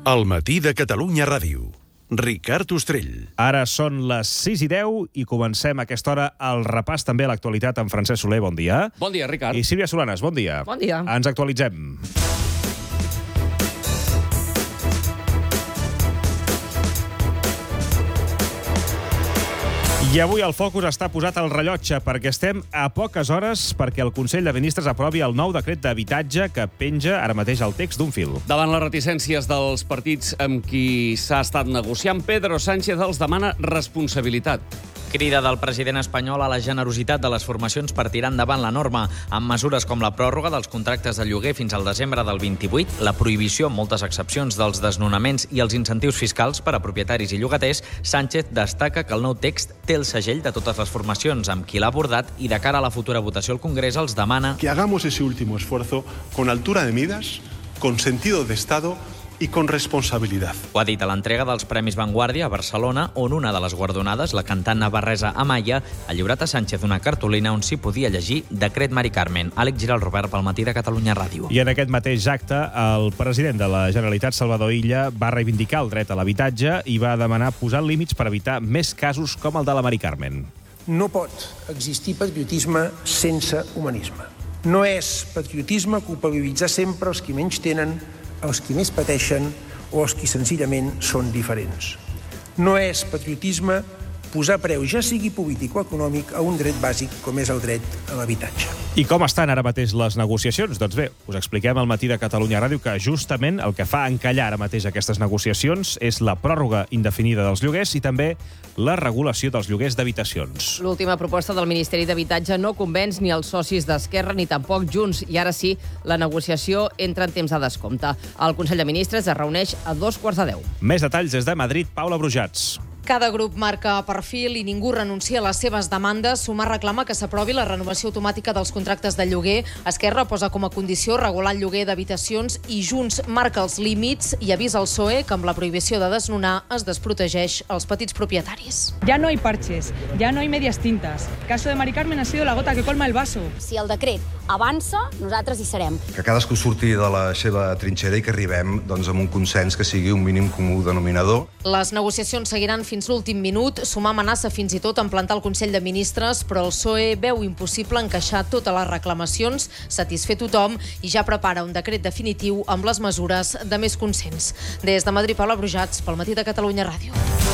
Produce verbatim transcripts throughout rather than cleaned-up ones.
El matí de Catalunya Ràdio. Ricard Ostrell. Ara són les sis i deu i comencem a aquesta hora el repàs també a l'actualitat amb Francesc Soler. Bon dia. Bon dia, Ricard. I Sílvia Solanes, bon dia. Bon dia. Ens actualitzem. I avui el focus està posat al rellotge perquè estem a poques hores perquè el Consell de Ministres aprovi el nou decret d'habitatge que penja ara mateix el text d'un fil. Davant les reticències dels partits amb qui s'ha estat negociant, Pedro Sánchez els demana responsabilitat. Crida del president espanyol a la generositat de les formacions per tirar endavant la norma, amb mesures com la pròrroga dels contractes de lloguer fins al desembre del vint-i-vuit, la prohibició, amb moltes excepcions, dels desnonaments i els incentius fiscals per a propietaris i llogaters. Sánchez destaca que el nou text té el segell de totes les formacions amb qui l'ha abordat i de cara a la futura votació al Congrés els demana que hagamos ese último esfuerzo con altura de miras, con sentido de Estado i con responsabilitat. Ho ha dit a l'entrega dels Premis Vanguardia a Barcelona, on una de les guardonades, la cantant navarresa Amaya, ha lliurat a Sánchez una cartolina on s'hi podia llegir Decret Mari Carmen. Àlex Giral, Robert, pel matí de Catalunya Ràdio. I en aquest mateix acte, el president de la Generalitat, Salvador Illa, va reivindicar el dret a l'habitatge i va demanar posar límits per evitar més casos com el de la Mari Carmen. No pot existir patriotisme sense humanisme. No és patriotisme culpabilitzar sempre els qui menys tenen, els qui més pateixen o els qui senzillament són diferents. No és patriotisme posar preu, ja sigui polític o econòmic, a un dret bàsic com és el dret a l'habitatge. I com estan ara mateix les negociacions? Doncs bé, us expliquem al matí de Catalunya Ràdio que justament el que fa encallar ara mateix aquestes negociacions és la pròrroga indefinida dels lloguers i també la regulació dels lloguers d'habitacions. L'última proposta del Ministeri d'Habitatge no convenç ni els socis d'Esquerra ni tampoc Junts i ara sí, la negociació entra en temps de descompte. El Consell de Ministres es reuneix a dos quarts de deu. Més detalls des de Madrid, Paula Brujats. Cada grup marca perfil i ningú renuncia a les seves demandes. Sumar reclama que s'aprovi la renovació automàtica dels contractes de lloguer. Esquerra posa com a condició regular el lloguer d'habitacions i Junts marca els límits i avisa al P S O E que amb la prohibició de desnonar es desprotegeix els petits propietaris. Ya no hay parches, ya no hay medias tintas. El caso de Mari Carmen ha sido la gota que colma el vaso. Si el decret avança, nosaltres hi serem. Que cadascú surti de la seva trinxera i que arribem doncs, amb un consens que sigui un mínim comú denominador. Les negociacions seguiran fins Fins l'últim minut. Sumar amenaça fins i tot en plantar el Consell de Ministres, però el P S O E veu impossible encaixar totes les reclamacions, satisfer tothom i ja prepara un decret definitiu amb les mesures de més consens. Des de Madrid, Paula Brujats, pel matí de Catalunya Ràdio.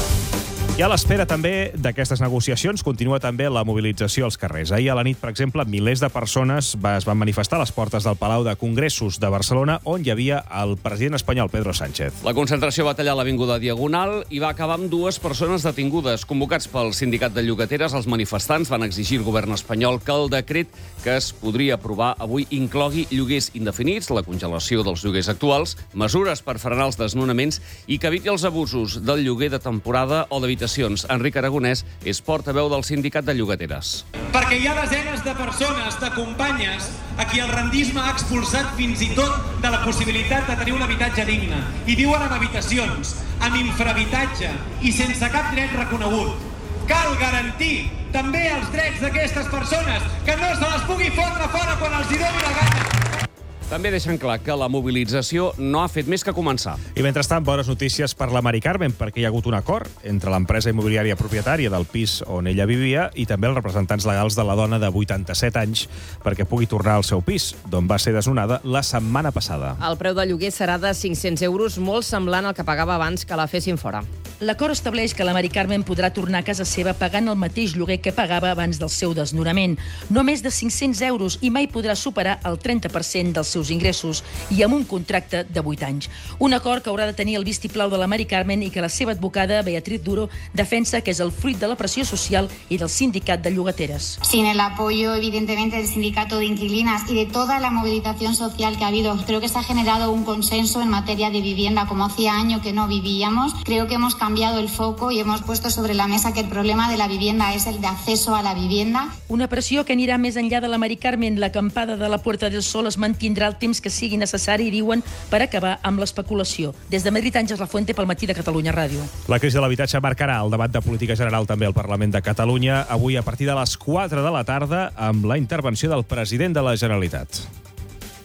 I a l'espera també d'aquestes negociacions continua també la mobilització als carrers. Ahir a la nit, per exemple, milers de persones es van manifestar a les portes del Palau de Congressos de Barcelona, on hi havia el president espanyol, Pedro Sánchez. La concentració va tallar l'Avinguda Diagonal i va acabar amb dues persones detingudes. Convocats pel sindicat de llogateres, els manifestants van exigir al govern espanyol que el decret que es podria aprovar avui inclogui lloguers indefinits, la congelació dels lloguers actuals, mesures per frenar els desnonaments i que eviti els abusos del lloguer de temporada o d'habitació. Enric Aragonès és portaveu del sindicat de llogateres. Perquè hi ha desenes de persones, de companyes, a qui el rendisme ha expulsat fins i tot de la possibilitat de tenir un habitatge digne. I viuen en habitacions, amb infrahabitatge i sense cap dret reconegut. Cal garantir també els drets d'aquestes persones, que no se les pugui fotre fora quan els hi doni la gana. També deixen clar que la mobilització no ha fet més que començar. I mentrestant, bones notícies per la Mari Carmen, perquè hi ha hagut un acord entre l'empresa immobiliària propietària del pis on ella vivia i també els representants legals de la dona de vuitanta-set anys perquè pugui tornar al seu pis, d'on va ser desnonada la setmana passada. El preu del lloguer serà de cinc-cents euros, molt semblant al que pagava abans que la fessin fora. L'acord estableix que la Mari Carmen podrà tornar a casa seva pagant el mateix lloguer que pagava abans del seu desnonament. No més de cinc-cents euros i mai podrà superar el trenta per cent dels seus ingressos i amb un contracte de vuit anys. Un acord que haurà de tenir el vistiplau de la Mari Carmen i que la seva advocada, Beatriz Duro, defensa que és el fruit de la pressió social i del sindicat de llogateres. Sin el apoyo, evidentemente, del sindicato de inquilinas y de toda la movilización social que ha habido, creo que se ha generado un consenso en materia de vivienda, como hacía años que no vivíamos. Creo que hemos cambiado el foco y hemos puesto sobre la mesa que el problema de la vivienda es el de acceso a la vivienda. Una pressió que anirà més enllà de la Mari Carmen. L'acampada de la Puerta del Sol es mantindrà el temps que sigui necessari, diuen, per acabar amb l'especulació. Des de Madrid, Àngels Lafuente, pel matí de Catalunya Ràdio. La crisi de l'habitatge marcarà el debat de política general també al Parlament de Catalunya, avui a partir de les quatre de la tarda, amb la intervenció del president de la Generalitat.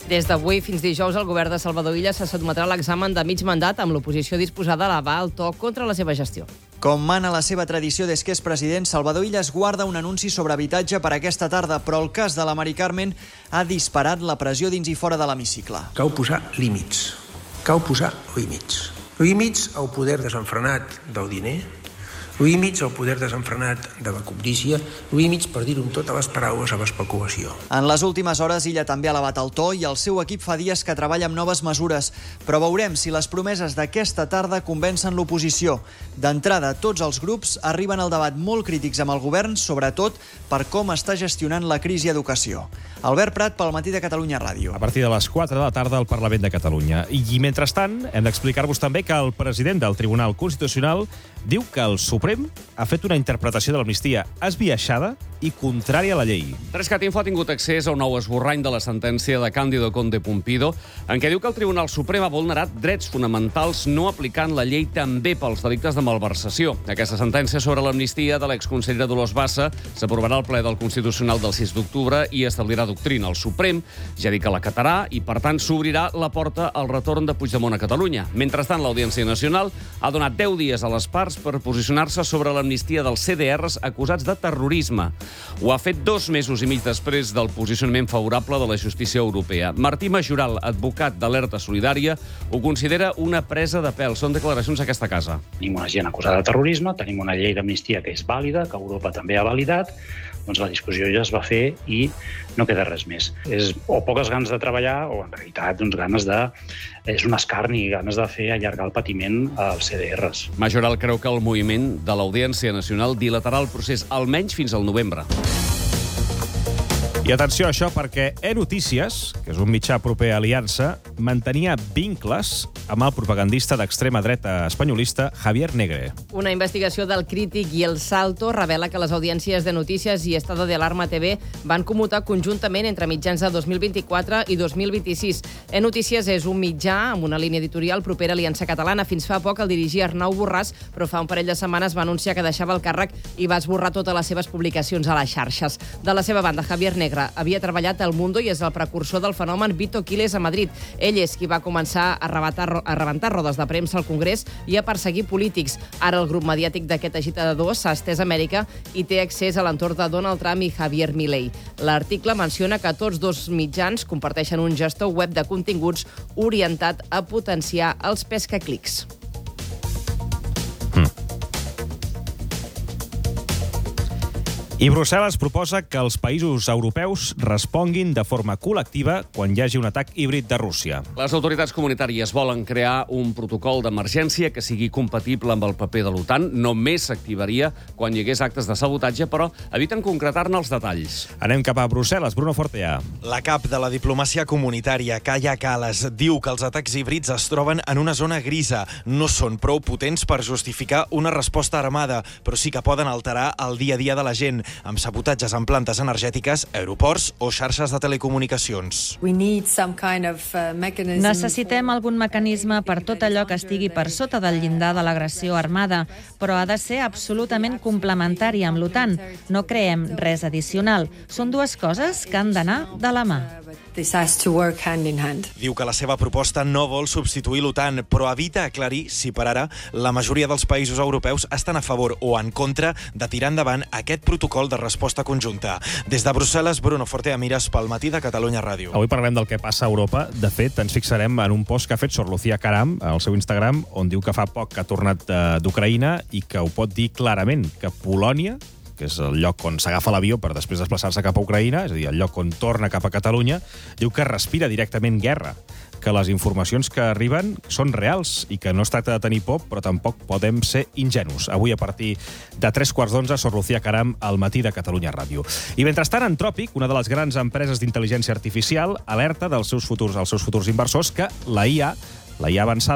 Des d'avui fins dijous, el govern de Salvador Illa se sotmetrà a l'examen de mig mandat amb l'oposició disposada a elevar el to contra la seva gestió. Com mana la seva tradició des que és president, Salvador Illa es guarda un anunci sobre habitatge per aquesta tarda, però el cas de la Mari Carmen ha disparat la pressió dins i fora de l'hemicicle. Cal posar límits. Cal posar límits. Límits al poder desenfrenat del diner, límits al poder desenfrenat de la cobdícia, límits, per dir-ho amb totes les paraules, a l'especulació. En les últimes hores, Illa també ha elevat el to i el seu equip fa dies que treballa amb noves mesures. Però veurem si les promeses d'aquesta tarda convencen l'oposició. D'entrada, tots els grups arriben al debat molt crítics amb el govern, sobretot per com està gestionant la crisi educació. Albert Prat, pel Matí de Catalunya Ràdio. A partir de les quatre de la tarda al Parlament de Catalunya. I, mentrestant, hem d'explicar-vos també que el president del Tribunal Constitucional diu que el Suprem ha fet una interpretació de l'amnistia esbiaixada i contrària a la llei. Trescat Info ha tingut accés a un nou esborrany de la sentència de Cándido Conde Pumpido, en què diu que el Tribunal Suprem ha vulnerat drets fonamentals no aplicant la llei també pels delictes de malversació. Aquesta sentència sobre l'amnistia de l'exconsellera Dolors Bassa s'aprovarà al ple del Constitucional del sis d'octubre i establirà doctrina. El Suprem ja diu que l'acatarà i, per tant, s'obrirà la porta al retorn de Puigdemont a Catalunya. Mentrestant, l'Audiència Nacional ha donat deu dies a les parts per posicionar-se sobre l'amnistia dels C D Rs acusats de terrorisme. Ho ha fet dos mesos i mig després del posicionament favorable de la justícia europea. Martí Majoral, advocat d'Alerta Solidària, ho considera una presa de pèl. Són declaracions a aquesta casa. Tenim una gent acusada de terrorisme, tenim una llei d'amnistia que és vàlida, que Europa també ha validat, doncs la discussió ja es va fer i no queda res més. És o poques ganes de treballar o, en realitat, doncs, ganes de... és un escarni, ganes de fer allargar el patiment als C D Rs. Majoral creu que el moviment de l'Audiència Nacional dilatarà el procés almenys fins al novembre. I atenció a això, perquè E-Notícies, que és un mitjà proper a Aliança, mantenia vincles amb el propagandista d'extrema dreta espanyolista Javier Negre. Una investigació del Crític i El Salto revela que les audiències de Notícies i Estado de Alarma T V van commutar conjuntament entre mitjans de dos mil vint-i-quatre i dos mil vint-i-sis. E-Notícies és un mitjà amb una línia editorial propera a Aliança Catalana. Fins fa poc el dirigia Arnau Borràs, però fa un parell de setmanes va anunciar que deixava el càrrec i va esborrar totes les seves publicacions a les xarxes. De la seva banda, Javier Negre havia treballat al Mundo i és el precursor del fenomen Vito Quiles a Madrid. Ell és qui va començar a rebentar, a rebentar rodes de premsa al Congrés i a perseguir polítics. Ara el grup mediàtic d'aquest agitador s'ha estès a Amèrica i té accés a l'entorn de Donald Trump i Javier Milei. L'article menciona que tots dos mitjans comparteixen un gestor web de continguts orientat a potenciar els pescaclics. I Brussel·les proposa que els països europeus responguin de forma col·lectiva quan hi hagi un atac híbrid de Rússia. Les autoritats comunitàries volen crear un protocol d'emergència que sigui compatible amb el paper de l'OTAN. Només s'activaria quan hi hagués actes de sabotatge, però eviten concretar-ne els detalls. Anem cap a Brussel·les. Bruno Fortea. La cap de la diplomàcia comunitària, Kaja Kallas, diu que els atacs híbrids es troben en una zona grisa. No són prou potents per justificar una resposta armada, però sí que poden alterar el dia a dia de la gent, amb sabotatges en plantes energètiques, aeroports o xarxes de telecomunicacions. Necessitem algun mecanisme per tot allò que estigui per sota del llindar de l'agressió armada, però ha de ser absolutament complementari amb l'OTAN. No creem res addicional. Són dues coses que han d'anar de la mà. Diu que la seva proposta no vol substituir l'OTAN, però evita aclarir si per ara la majoria dels països europeus estan a favor o en contra de tirar endavant aquest protocol de resposta conjunta. Des de Brussel·les, Bruno Fortea Mires pel Matí de Catalunya Ràdio. Avui parlem del que passa a Europa. De fet, ens fixarem en un post que ha fet Sor Lucía Caram al seu Instagram, on diu que fa poc que ha tornat d'Ucraïna i que ho pot dir clarament, que Polònia, que és el lloc on s'agafa l'avió per després desplaçar-se cap a Ucraïna, és a dir, el lloc on torna cap a Catalunya, diu que respira directament guerra, que les informacions que arriben són reals i que no es tracta de tenir por, però tampoc podem ser ingenus. Avui, a partir de tres quarts d'onze, Sor Lucía Caram al Matí de Catalunya Ràdio. I mentrestant, Anthropic, una de les grans empreses d'intel·ligència artificial, alerta dels seus futurs, els seus futurs inversors que la I A, la I A avançada,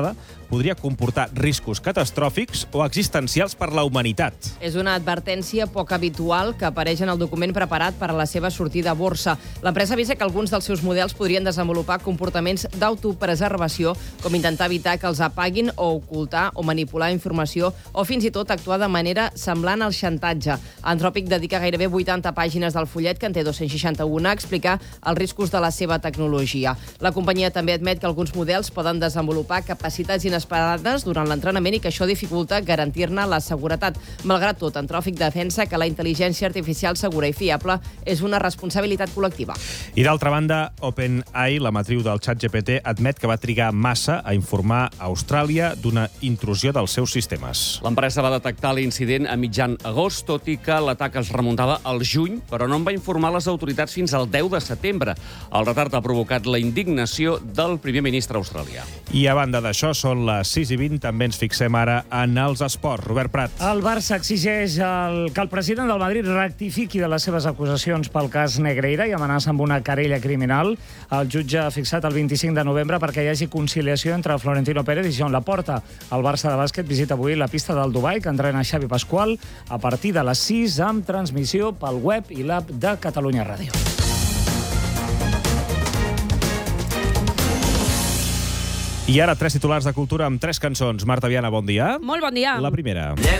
podria comportar riscos catastròfics o existencials per la humanitat. És una advertència poc habitual que apareix en el document preparat per a la seva sortida a borsa. L'empresa avisa que alguns dels seus models podrien desenvolupar comportaments d'autopreservació, com intentar evitar que els apaguin o ocultar o manipular informació o fins i tot actuar de manera semblant al xantatge. Anthropic dedica gairebé vuitanta pàgines del fullet, que en té dos-cents seixanta-un, a explicar els riscos de la seva tecnologia. La companyia també admet que alguns models poden desenvolupar capacitats inesperades durant l'entrenament i que això dificulta garantir-ne la seguretat. Malgrat tot, Anthropic defensa que la intel·ligència artificial segura i fiable és una responsabilitat col·lectiva. I d'altra banda, OpenAI, la matriu del ChatGPT, admet que va trigar massa a informar a Austràlia d'una intrusió dels seus sistemes. L'empresa va detectar l'incident a mitjan agost, tot i que l'atac es remuntava al juny, però no en va informar les autoritats fins al deu de setembre. El retard ha provocat la indignació del primer ministre australià. I a banda d'això, són les sis i vint, també ens fixem ara en els esports. Robert Prat. El Barça exigeix el, que el president del Madrid rectifiqui de les seves acusacions pel cas Negreira i amenaça amb una querella criminal. El jutge ha fixat el vint-i-cinc de novembre perquè hi hagi conciliació entre Florentino Pérez i Joan Laporta. El Barça de bàsquet visita avui la pista del Dubai, que entrena Xavi Pasqual, a partir de les sis, amb transmissió pel web i l'app de Catalunya Ràdio. I ara tres titulars de cultura amb tres cançons. Marta Viana, bon dia. Molt bon dia. La primera.